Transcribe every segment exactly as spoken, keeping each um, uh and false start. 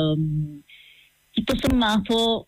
tutto sommato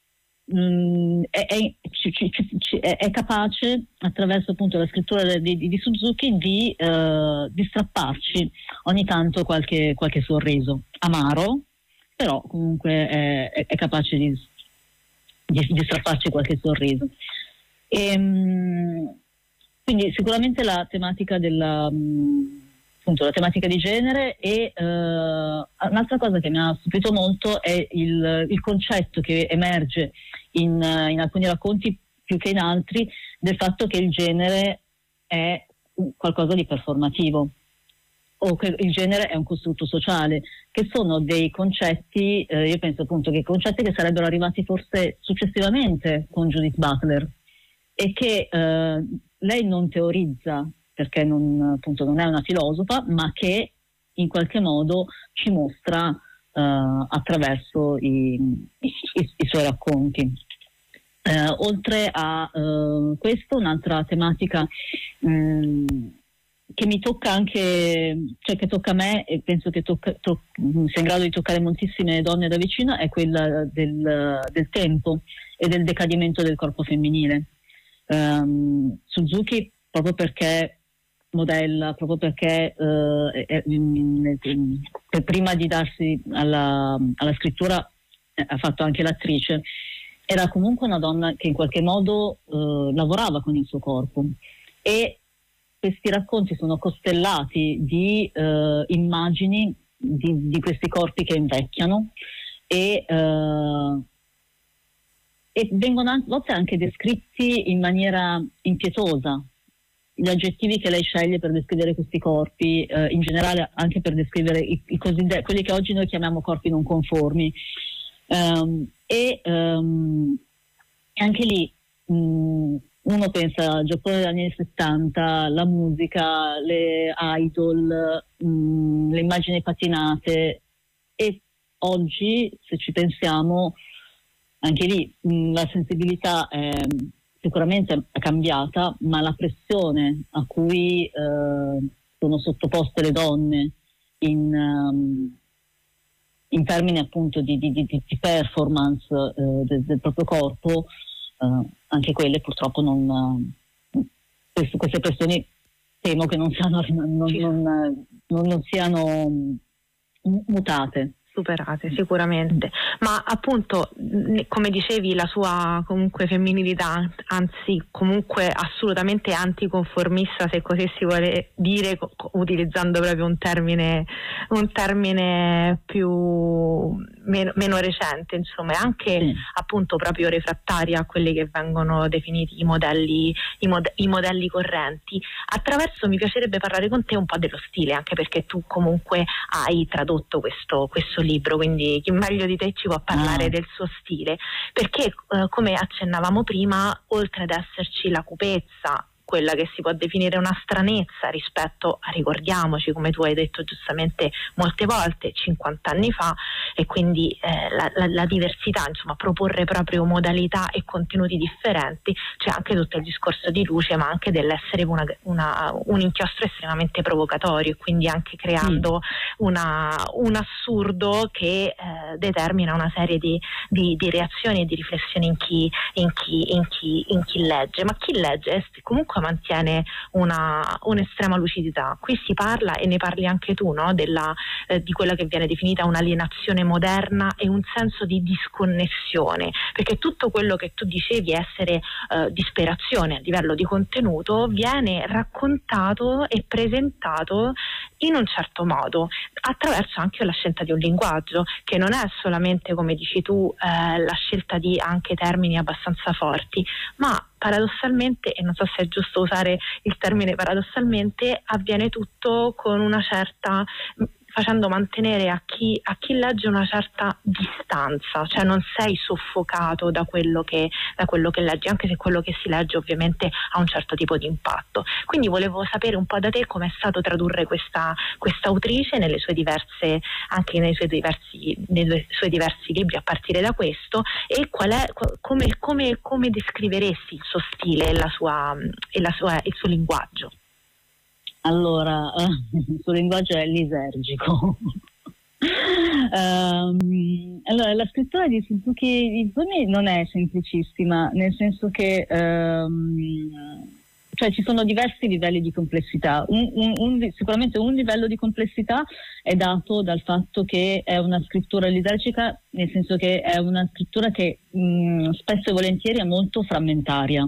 mh, è, è, ci, ci, ci, è, è capace, attraverso appunto la scrittura di, di, di Suzuki, di, uh, di strapparci ogni tanto qualche, qualche sorriso amaro, però comunque è, è, è capace di, di, di strapparci qualche sorriso. E, mh, quindi sicuramente la tematica della mh, appunto la tematica di genere, e uh, un'altra cosa che mi ha stupito molto è il, il concetto che emerge in, in alcuni racconti più che in altri, del fatto che il genere è qualcosa di performativo, o che il genere è un costrutto sociale, che sono dei concetti, eh, io penso appunto che concetti che sarebbero arrivati forse successivamente con Judith Butler, e che eh, lei non teorizza, perché non, appunto, non è una filosofa, ma che in qualche modo ci mostra uh, attraverso i, i, i suoi racconti. Uh, oltre a uh, questo, un'altra tematica um, che mi tocca anche, cioè che tocca a me, e penso che tocca, to- sia in grado di toccare moltissime donne da vicino, è quella del, del tempo e del decadimento del corpo femminile. Um, Suzuki, proprio perché modella, proprio perché eh, è, è, prima di darsi alla, alla scrittura eh, ha fatto anche l'attrice, era comunque una donna che in qualche modo eh, lavorava con il suo corpo, e questi racconti sono costellati di eh, immagini di, di questi corpi che invecchiano, e, eh, e vengono a volte anche descritti in maniera impietosa. Gli aggettivi che lei sceglie per descrivere questi corpi, eh, in generale anche per descrivere i, i cosiddetti, quelli che oggi noi chiamiamo corpi non conformi, um, e um, anche lì um, uno pensa al Giappone degli anni settanta, la musica, le idol, um, le immagini patinate, e oggi, se ci pensiamo, anche lì um, la sensibilità è sicuramente è cambiata, ma la pressione a cui eh, sono sottoposte le donne in, um, in termini appunto di, di, di, di performance eh, del, del proprio corpo, eh, anche quelle purtroppo non uh, queste, queste pressioni temo che non siano, non, non, non, non siano mutate. Superate sicuramente, ma appunto come dicevi la sua comunque femminilità, anzi comunque assolutamente anticonformista, se così si vuole dire, utilizzando proprio un termine un termine più meno, meno recente, insomma, è anche sì. appunto proprio refrattaria a quelli che vengono definiti i modelli i, mod- i modelli correnti. Attraverso, mi piacerebbe parlare con te un po' dello stile, anche perché tu comunque hai tradotto questo questo libro, quindi chi meglio di te ci può parlare ah. del suo stile, perché eh, come accennavamo prima, oltre ad esserci la cupezza, quella che si può definire una stranezza rispetto a, ricordiamoci, come tu hai detto giustamente molte volte, cinquanta anni fa, e quindi eh, la, la, la diversità, insomma, proporre proprio modalità e contenuti differenti. C'è anche tutto il discorso di luce, ma anche dell'essere una, una, un inchiostro estremamente provocatorio, e quindi anche creando mm. una, un assurdo che eh, determina una serie di, di, di reazioni e di riflessioni in chi, in chi, in chi, in chi legge. Ma chi legge è comunque mantiene una un'estrema lucidità. Qui si parla, e ne parli anche tu, no? Della, eh, di quella che viene definita un'alienazione moderna e un senso di disconnessione, perché tutto quello che tu dicevi essere eh, disperazione a livello di contenuto viene raccontato e presentato in un certo modo, attraverso anche la scelta di un linguaggio che non è solamente, come dici tu, eh, la scelta di anche termini abbastanza forti, ma paradossalmente, e non so se è giusto usare il termine paradossalmente, avviene tutto con una certa, facendo mantenere a chi, a chi legge una certa distanza, cioè non sei soffocato da quello che da quello che leggi, anche se quello che si legge ovviamente ha un certo tipo di impatto. Quindi volevo sapere un po' da te come è stato tradurre questa questa autrice nelle sue diverse, anche nei suoi diversi nei suoi diversi libri a partire da questo, e qual è come come come descriveresti il suo stile e la sua e la sua il suo linguaggio. Allora, il suo linguaggio è lisergico, Um, allora, la scrittura di Suzuki Izumi non è semplicissima, nel senso che um, cioè ci sono diversi livelli di complessità. Un, un, un, sicuramente un livello di complessità è dato dal fatto che è una scrittura liturgica, nel senso che è una scrittura che mh, spesso e volentieri è molto frammentaria.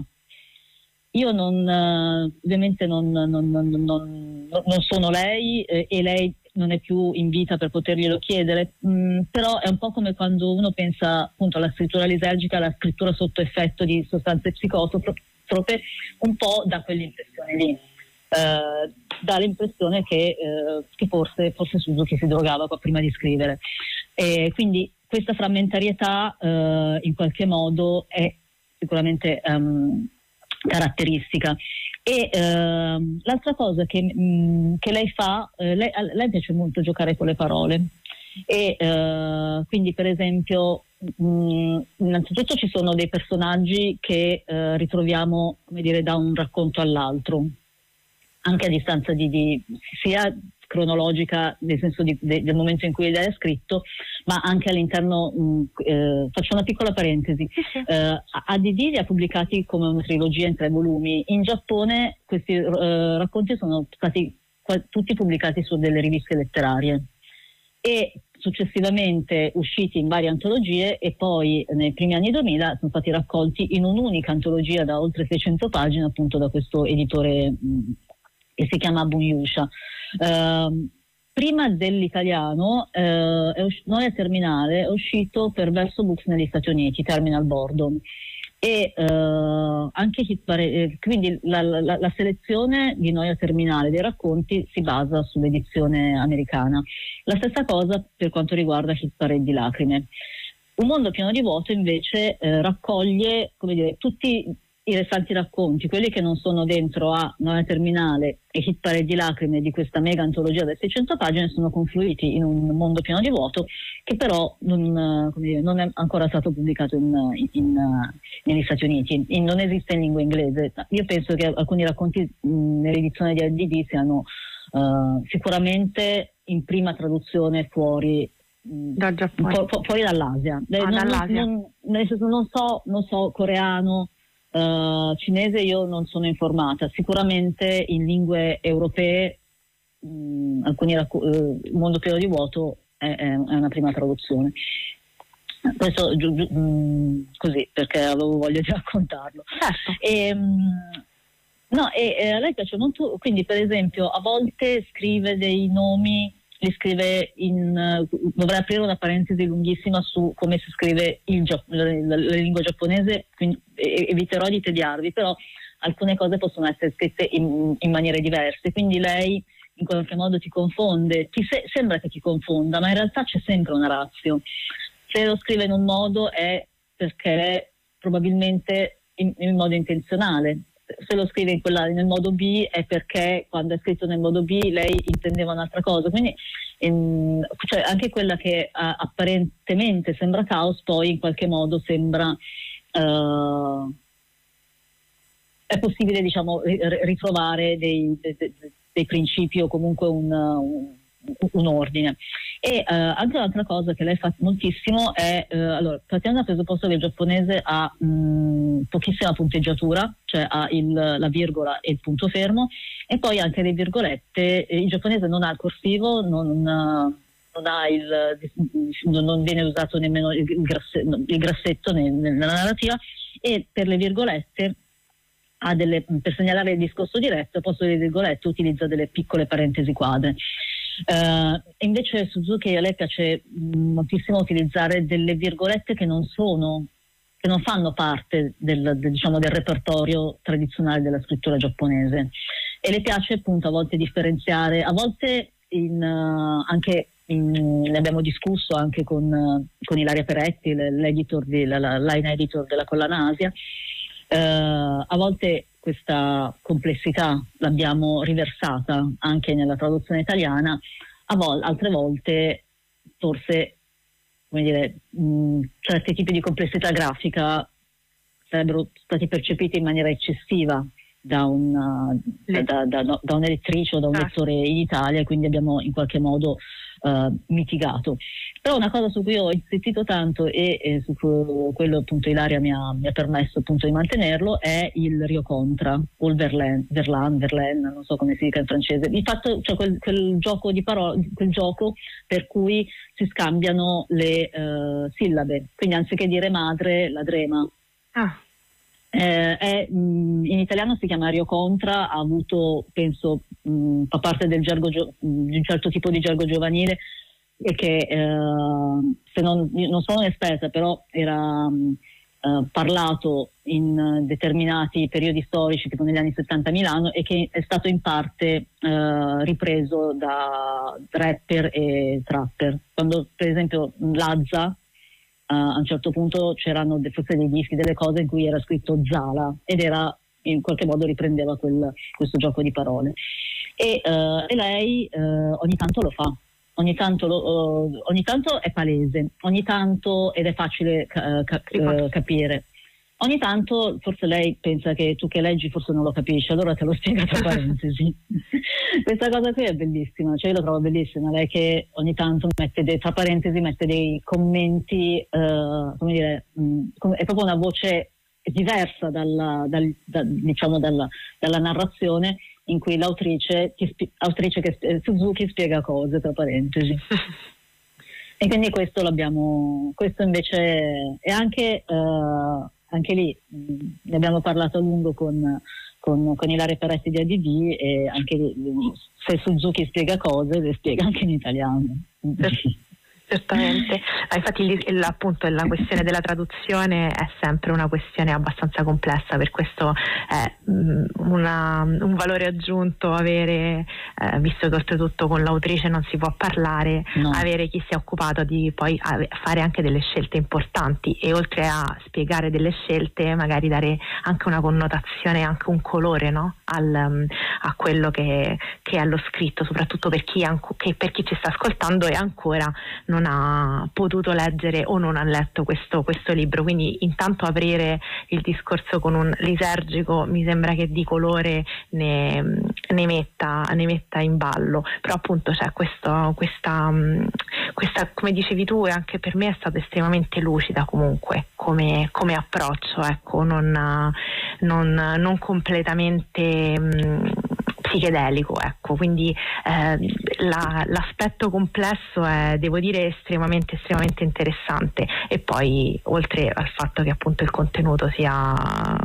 Io non, ovviamente non, non, non, non, non sono lei eh, e lei non è più in vita per poterglielo chiedere, mh, però è un po' come quando uno pensa appunto alla scrittura liturgica, alla scrittura sotto effetto di sostanze psicotrope, un po' da quell'impressione lì. Uh, dà l'impressione che, uh, che forse, forse Suzuki si drogava prima di scrivere. E quindi questa frammentarietà uh, in qualche modo è sicuramente um, caratteristica. E uh, l'altra cosa che, mh, che lei fa, uh, lei, a lei piace molto giocare con le parole e uh, quindi per esempio mh, innanzitutto ci sono dei personaggi che uh, ritroviamo, come dire, da un racconto all'altro, anche a distanza di, di sia cronologica, nel senso di, de, del momento in cui lei ha scritto, ma anche all'interno, mh, eh, faccio una piccola parentesi, eh, A D D li ha pubblicati come una trilogia in tre volumi. In Giappone questi eh, racconti sono stati qua, tutti pubblicati su delle riviste letterarie e successivamente usciti in varie antologie, e poi nei primi anni duemila sono stati raccolti in un'unica antologia da oltre seicento pagine, appunto da questo editore mh, che si chiama Bunyusha. Uh, prima dell'italiano uh, è usci- Noia Terminale è uscito per Verso Books negli Stati Uniti, Terminal Boredom, e uh, anche Hit Parade, quindi la, la, la selezione di Noia Terminale dei racconti si basa sull'edizione americana. La stessa cosa per quanto riguarda Hit Parade di Lacrime. Un mondo pieno di vuoto invece eh, raccoglie, come dire, tutti i restanti racconti, quelli che non sono dentro a Noia Terminale e Hit Parade di Lacrime di questa mega antologia da seicento pagine, sono confluiti in un mondo pieno di vuoto che però non, come dire, non è ancora stato pubblicato in, in, in, negli Stati Uniti, in, non esiste in lingua inglese. Io penso che alcuni racconti mh, nell'edizione di A D D siano uh, sicuramente in prima traduzione fuori dal Giappone, fu- fu- fuori dall'Asia. Ah, non, dall'Asia. Non, nel senso, non so, non so coreano, Uh, cinese io non sono informata, sicuramente in lingue europee mh, alcuni racco- uh, il mondo pieno di vuoto è, è, è una prima traduzione. Questo giu- giu- mh, così perché avevo voglia di raccontarlo. Certo. E, mh, no, e, e a lei piace molto, quindi per esempio a volte scrive dei nomi, li scrive in, uh, dovrei aprire una parentesi lunghissima su come si scrive il, la, la, la lingua giapponese, quindi eviterò di tediarvi, però alcune cose possono essere scritte in, in maniere diverse, quindi lei in qualche modo ti confonde, ti se, sembra che ti confonda, ma in realtà c'è sempre una ratio. Se lo scrive in un modo è perché probabilmente in, in modo intenzionale, se lo scrive in quella, nel modo B è perché quando è scritto nel modo B lei intendeva un'altra cosa, quindi ehm, cioè anche quella che uh, apparentemente sembra caos poi in qualche modo sembra uh, è possibile, diciamo, ritrovare dei, dei, dei principi o comunque un, un, un ordine. E uh, anche un'altra cosa che lei fa moltissimo è, uh, allora, partiamo dal presupposto che il giapponese ha mh, pochissima punteggiatura, cioè ha il, la virgola e il punto fermo, e poi anche le virgolette. Il giapponese non ha il corsivo, non, non ha il, non viene usato nemmeno il, grassetto, il grassetto nella narrativa, e per le virgolette ha delle, per segnalare il discorso diretto, al posto delle virgolette utilizza delle piccole parentesi quadre. Uh, invece Suzuki, a lei piace mh, moltissimo utilizzare delle virgolette che non sono, che non fanno parte del, del, diciamo, del repertorio tradizionale della scrittura giapponese, e le piace appunto a volte differenziare, a volte in, uh, anche in, ne abbiamo discusso anche con, uh, con Ilaria Peretti, l'editor di, la, la line editor della Collana Asia. Uh, a volte questa complessità l'abbiamo riversata anche nella traduzione italiana, a vol- altre volte forse, come dire, mh, certi tipi di complessità grafica sarebbero stati percepiti in maniera eccessiva da, una, da, da, da, da un'editrice o da un lettore in Italia, e quindi abbiamo in qualche modo uh, mitigato. Però una cosa su cui ho insistito tanto e, e su cui quello appunto Ilaria mi ha, mi ha permesso appunto di mantenerlo è il Rio Contra o il Verlaine, Verlaine, Verlaine, non so come si dica in francese. Di fatto, cioè quel, quel gioco di parole, quel gioco per cui si scambiano le uh, sillabe, quindi anziché dire madre, la drema. Ah. Eh, è, mh, in italiano si chiama Rio Contra, ha avuto, penso, mh, fa parte del gergo gio- di un certo tipo di gergo giovanile e che eh, se non, non sono un'esperta, però era mh, eh, parlato in uh, determinati periodi storici, tipo negli anni settanta a Milano, e che è stato in parte uh, ripreso da rapper e trapper. Quando per esempio Lazza, Uh, a un certo punto c'erano de, forse dei dischi, delle cose in cui era scritto Zala ed era in qualche modo riprendeva quel, questo gioco di parole e, uh, e lei uh, ogni tanto lo fa, ogni tanto, lo, uh, ogni tanto è palese, ogni tanto ed è facile ca- ca- uh, capire. Ogni tanto forse lei pensa che tu che leggi forse non lo capisci, allora te lo spiega tra parentesi. Questa cosa qui è bellissima, cioè io lo trovo bellissima, lei che ogni tanto mette dei, tra parentesi mette dei commenti, eh, come dire, mh, è proprio una voce diversa dalla, dal, da, diciamo dalla, dalla narrazione in cui l'autrice, ti, autrice che, eh, Suzuki spiega cose tra parentesi. E quindi questo l'abbiamo, questo invece è anche... Uh, anche lì mh, ne abbiamo parlato a lungo con, con, con Ilaria Peretti di A D D e anche lì, se Suzuki spiega cose le spiega anche in italiano. Certamente, ah, infatti l- appunto la questione della traduzione è sempre una questione abbastanza complessa, per questo è mh, una, un valore aggiunto avere, eh, visto che oltretutto con l'autrice non si può parlare, no. Avere chi si è occupato di poi ave- fare anche delle scelte importanti e oltre a spiegare delle scelte magari dare anche una connotazione, anche un colore, no? Al, um, a quello che, che è lo scritto, soprattutto per chi, anco, che per chi ci sta ascoltando e ancora non ha potuto leggere o non ha letto questo, questo libro, quindi intanto aprire il discorso con un lisergico mi sembra che di colore ne, ne, metta, ne metta in ballo, però appunto c'è questo, questa, questa, come dicevi tu, e anche per me è stata estremamente lucida comunque come, come approccio, ecco, non, non, non completamente mh, psichedelico, ecco, quindi eh, la, l'aspetto complesso è, devo dire, estremamente estremamente interessante e poi oltre al fatto che appunto il contenuto sia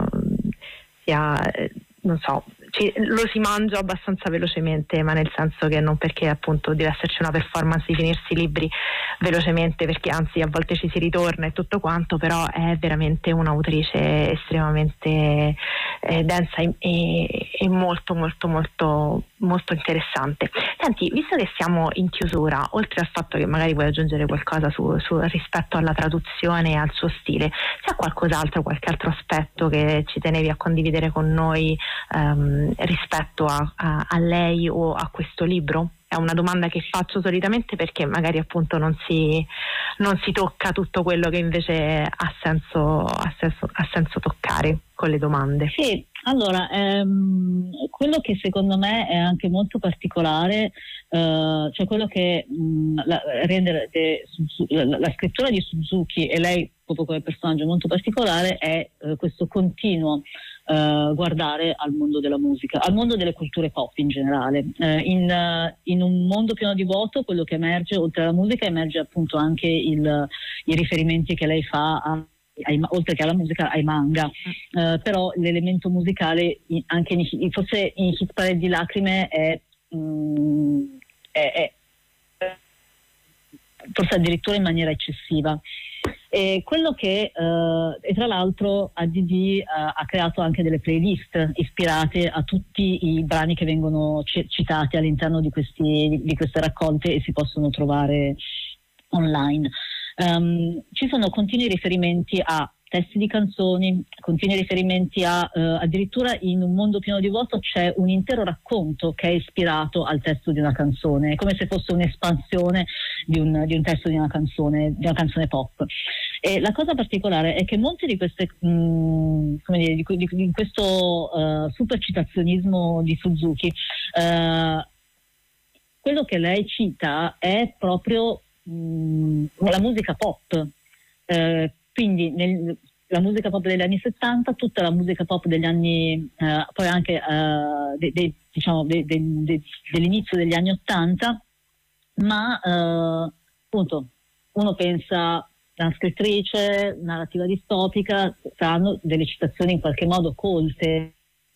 sia eh, non so, ci, lo si mangia abbastanza velocemente, ma nel senso che non perché appunto deve esserci una performance di finirsi i libri velocemente, perché anzi a volte ci si ritorna e tutto quanto, però è veramente un'autrice estremamente eh, densa e, e, e molto molto molto molto interessante. Senti, visto che siamo in chiusura, oltre al fatto che magari vuoi aggiungere qualcosa su, su rispetto alla traduzione e al suo stile, c'è qualcos'altro, qualche altro aspetto che ci tenevi a condividere con noi um, rispetto a, a, a lei o a questo libro? È una domanda che faccio solitamente perché magari appunto non si, non si tocca tutto quello che invece ha senso, ha senso, ha senso toccare con le domande. Sì, allora, ehm, quello che secondo me è anche molto particolare, eh, cioè quello che mh, la, rende de, la, la scrittura di Suzuki e lei proprio come personaggio molto particolare è eh, questo continuo Uh, guardare al mondo della musica, al mondo delle culture pop in generale. Uh, in, uh, in un mondo pieno di vuoto quello che emerge, oltre alla musica, emerge appunto anche il, i riferimenti che lei fa a, ai, oltre che alla musica, ai manga. Uh, però l'elemento musicale in, anche in, forse in Hit Parade di Lacrime è, um, è, è forse addirittura in maniera eccessiva. E quello che uh, e tra l'altro A D D uh, ha creato anche delle playlist ispirate a tutti i brani che vengono c- citati all'interno di, questi, di queste raccolte e si possono trovare online. Um, ci sono continui riferimenti a testi di canzoni, continui riferimenti a uh, addirittura in Un mondo pieno di vuoto c'è un intero racconto che è ispirato al testo di una canzone, è come se fosse un'espansione di un, di un testo di una canzone, di una canzone pop. E la cosa particolare è che molte di queste mh, come dire, di, di, di questo uh, super citazionismo di Suzuki uh, quello che lei cita è proprio mh, la musica pop, eh, quindi nel, la musica pop degli anni settanta, tutta la musica pop degli anni, eh, poi anche eh, de, de, diciamo de, de, de, dell'inizio degli anni ottanta, ma eh, appunto uno pensa una scrittrice, narrativa distopica, saranno delle citazioni in qualche modo colte.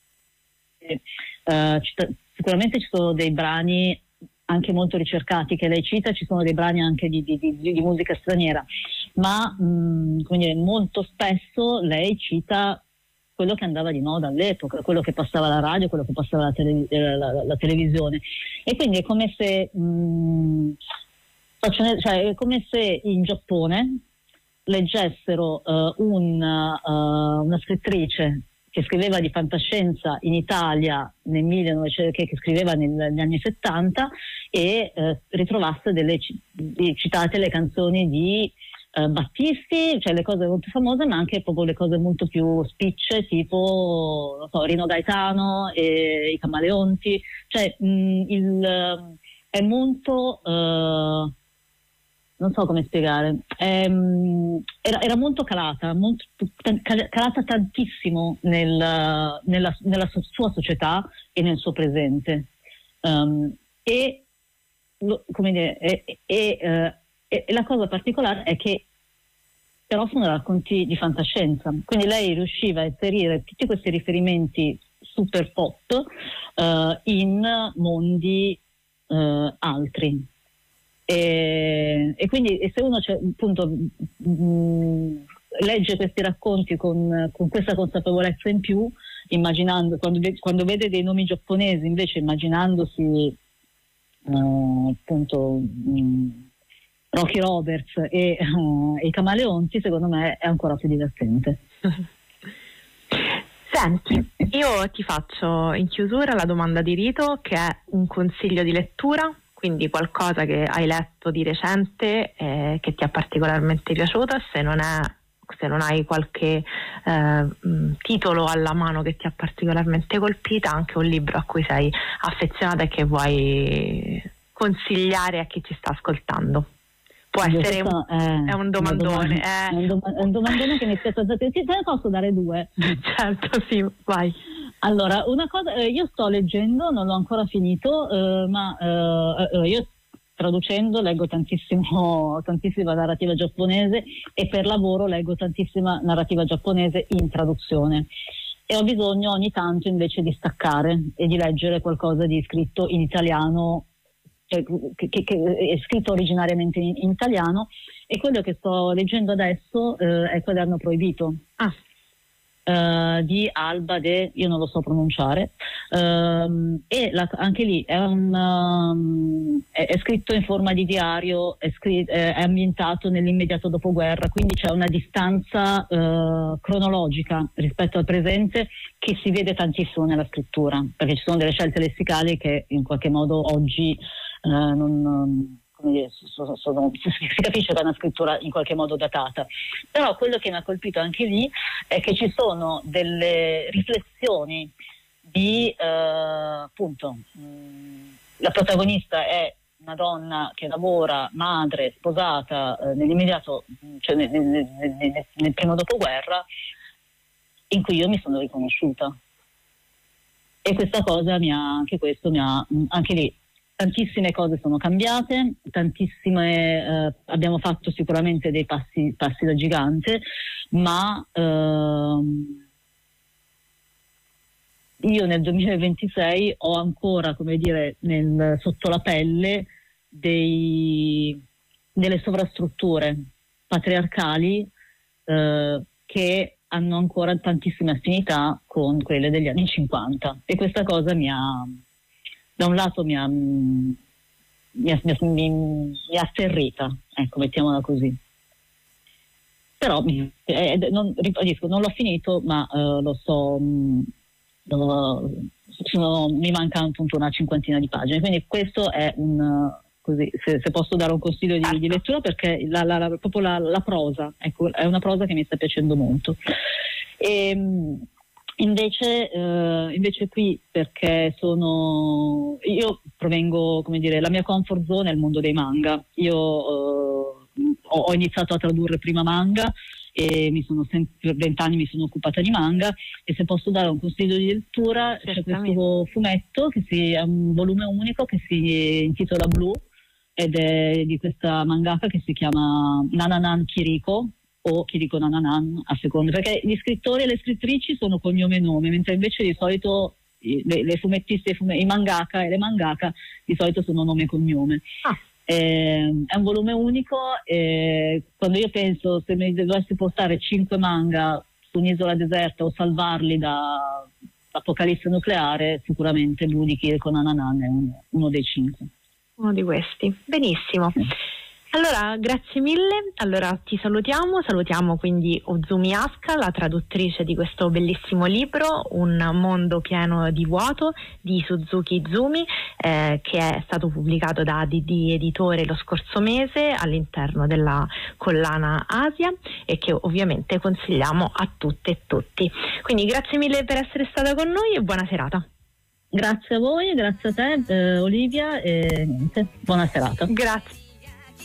Uh, cita- sicuramente ci sono dei brani anche molto ricercati che lei cita, ci sono dei brani anche di, di, di, di musica straniera, ma mh, come dire, molto spesso lei cita quello che andava di moda all'epoca, quello che passava alla radio, quello che passava alla, tele- la, la, la televisione, e quindi è come se mh, cioè, è come se in Giappone leggessero uh, un, uh, una scrittrice che scriveva di fantascienza in Italia nel millenovecento, che, che scriveva nel, negli anni settanta, e eh, ritrovasse delle di, citate le canzoni di eh, Battisti, cioè le cose molto famose, ma anche proprio le cose molto più spicce, tipo non so, Rino Gaetano e i Camaleonti, cioè mh, il, è molto uh, non so come spiegare, ehm, era, era molto calata, molto, calata tantissimo nel, nella, nella sua società e nel suo presente. Um, e, lo, come dire, e, e, e, e la cosa particolare è che però sono racconti di fantascienza, quindi lei riusciva a inserire tutti questi riferimenti super pop uh, in mondi uh, altri. E, e quindi e se uno appunto mh, legge questi racconti con, con questa consapevolezza in più, immaginando quando, quando vede dei nomi giapponesi invece immaginandosi uh, appunto mh, Rocky Roberts e, uh, e i Camaleonti, secondo me è ancora più divertente. Senti, io ti faccio in chiusura la domanda di rito, che è un consiglio di lettura. Quindi qualcosa che hai letto di recente eh, che ti è particolarmente piaciuto, se non è, se non hai qualche eh, titolo alla mano che ti ha particolarmente colpita, anche un libro a cui sei affezionata e che vuoi consigliare a chi ci sta ascoltando. Può Io essere un, è, è un domandone. È un, dom- è un domandone che mi spiace. Sì, te ne posso dare due? Certo, sì, vai. Allora, una cosa, eh, io sto leggendo, non l'ho ancora finito, eh, ma eh, io traducendo leggo tantissimo, tantissima narrativa giapponese, e per lavoro leggo tantissima narrativa giapponese in traduzione, e ho bisogno ogni tanto invece di staccare e di leggere qualcosa di scritto in italiano, che, che, che è scritto originariamente in, in italiano, e quello che sto leggendo adesso eh, è Quaderno Proibito. Ah. Uh, di Alba De, io non lo so pronunciare, uh, e la, anche lì è, un, um, è, è scritto in forma di diario, è, scr- è ambientato nell'immediato dopoguerra, quindi c'è una distanza uh, cronologica rispetto al presente che si vede tantissimo nella scrittura, perché ci sono delle scelte lessicali che in qualche modo oggi uh, non... Sono, sono, si capisce che è una scrittura in qualche modo datata, però quello che mi ha colpito anche lì è che ci sono delle riflessioni di eh, appunto mh, la protagonista è una donna che lavora, madre, sposata eh, nell'immediato, cioè nel, nel, nel, nel primo dopoguerra, in cui io mi sono riconosciuta, e questa cosa mi ha, anche questo mi ha, anche lì tantissime cose sono cambiate, tantissime eh, abbiamo fatto sicuramente dei passi, passi da gigante, ma ehm, io nel duemilaventisei ho ancora, come dire, nel, sotto la pelle dei, delle sovrastrutture patriarcali eh, che hanno ancora tantissime affinità con quelle degli anni cinquanta, e questa cosa mi ha, da un lato mi ha, mi ha, mi, mi ha atterrita, ecco, mettiamola così. Però eh, non, ribadisco, non l'ho finito, ma eh, lo so, mh, lo, sono, mi manca appunto una cinquantina di pagine, quindi questo è un, così, se, se posso dare un consiglio di, di lettura, perché la, la, la, proprio la, la prosa, ecco, è una prosa che mi sta piacendo molto. E, Invece, eh, invece qui, perché sono io provengo, come dire, la mia comfort zone è il mondo dei manga. Io eh, ho, ho iniziato a tradurre prima manga e mi sono sempre, per vent'anni mi sono occupata di manga, e se posso dare un consiglio di lettura, c'è questo fumetto che si, è un volume unico che si intitola Blue, ed è di questa mangaka che si chiama Nananan Kiriko o Kiriko Nananan, a seconda, perché gli scrittori e le scrittrici sono cognome e nome, mentre invece di solito le, le fumettiste, i mangaka e le mangaka di solito sono nome e cognome. Ah. Eh, è un volume unico, e quando io penso, se mi dovessi portare cinque manga su un'isola deserta o salvarli da apocalisse nucleare, sicuramente Blue di Kiriko Nananan è uno, uno dei cinque. Uno di questi. Benissimo. Allora, grazie mille. Allora ti salutiamo, salutiamo quindi Ozumi Asuka, la traduttrice di questo bellissimo libro, Un mondo pieno di vuoto, di Suzuki Izumi, eh, che è stato pubblicato da D D Editore lo scorso mese all'interno della collana Asia, e che ovviamente consigliamo a tutte e tutti. Quindi grazie mille per essere stata con noi e buona serata. Grazie a voi, grazie a te eh, Olivia, e niente, buona serata. Grazie.